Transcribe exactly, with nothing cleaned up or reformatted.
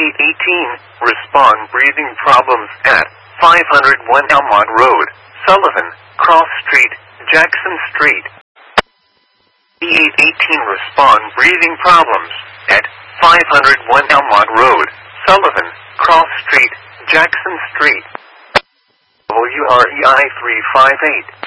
eight eighteen, respond breathing problems at five oh one Elmont Road, Sullivan, Cross Street, Jackson Street. E eight eighteen, respond breathing problems at five oh one Elmont Road, Sullivan, Cross Street, Jackson Street. W R E I three five eight.